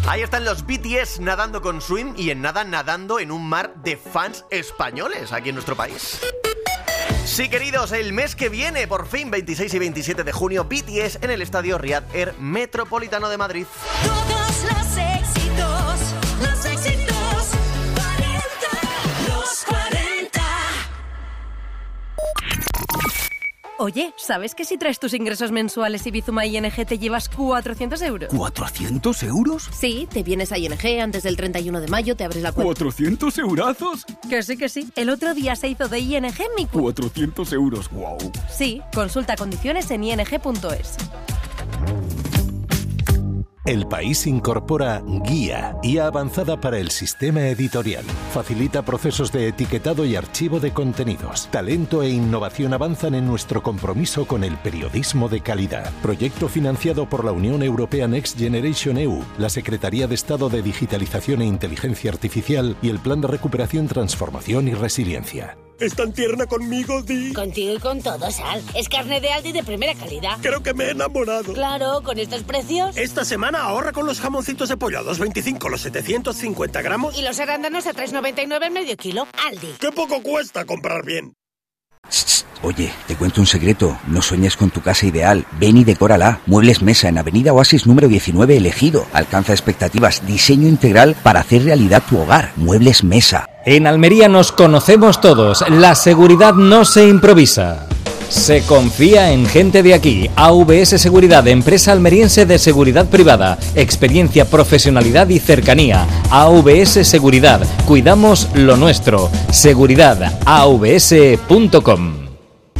Ahí están los BTS nadando con swim y en nada nadando en un mar de fans españoles aquí en nuestro país. Sí, queridos, el mes que viene, por fin, 26 y 27 de junio, BTS en el estadio Riyadh Air Metropolitano de Madrid. Todos los éxitos, 40, los 40. Oye, ¿sabes que si traes tus ingresos mensuales y Bizuma ING te llevas 400 euros? ¿400 euros? Sí, te vienes a ING antes del 31 de mayo, te abres la cuenta. ¿400 eurazos? Que sí, que sí. El otro día se hizo de ING mi cuenta. 400 euros, wow. Sí, consulta condiciones en ing.es. El País incorpora Guía Avanzada para el Sistema Editorial. Facilita procesos de etiquetado y archivo de contenidos. Talento e innovación avanzan en nuestro compromiso con el periodismo de calidad. Proyecto financiado por la Unión Europea Next Generation EU, la Secretaría de Estado de Digitalización e Inteligencia Artificial y el Plan de Recuperación, Transformación y Resiliencia. ¿Es tan tierna conmigo, Di? Contigo y con todo, Sal. Es carne de Aldi de primera calidad. Creo que me he enamorado. Claro, con estos precios. Esta semana ahorra con los jamoncitos de pollo a 2,25 los 750 gramos. Y los arándanos a 3,99 el medio kilo. Aldi. ¡Qué poco cuesta comprar bien! Oye, te cuento un secreto. No sueñes con tu casa ideal. Ven y decórala. Muebles Mesa en Avenida Oasis número 19 Elegido. Alcanza expectativas. Diseño integral para hacer realidad tu hogar. Muebles Mesa. En Almería nos conocemos todos. La seguridad no se improvisa. Se confía en gente de aquí. AVS Seguridad, empresa almeriense de seguridad privada. Experiencia, profesionalidad y cercanía. AVS Seguridad. Cuidamos lo nuestro. Seguridad. AVS.com.